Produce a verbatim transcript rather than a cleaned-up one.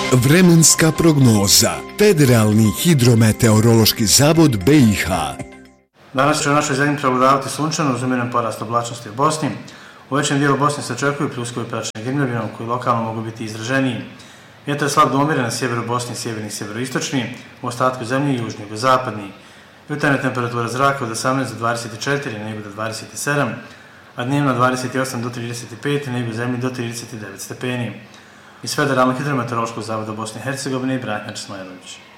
Vremenska prognoza. Federalni hidrometeorološki zavod B i H. Danas će u našoj zemlji prevladavati sunčano uz umjeren porast oblačnosti u Bosni. U većem dijelu Bosne se očekuju pljuskovi praćeni grmljavinom koji lokalno mogu biti izraženiji. Vjetar je slab do umjeren na sjeveru Bosne, sjeverni i sjeveroistočni, u ostatku zemlje južni i zapadni. Jutarnja temperatura zraka od osamnaest do dvadeset četiri, na jugu do dvadeset sedam, a dnevna dvadeset osam do trideset pet, na jugu zemlji do trideset devet stepeni. Iz Federalnog hidrometeorološkog zavoda Bosne i Hercegovine, Ibrahim Smajlović.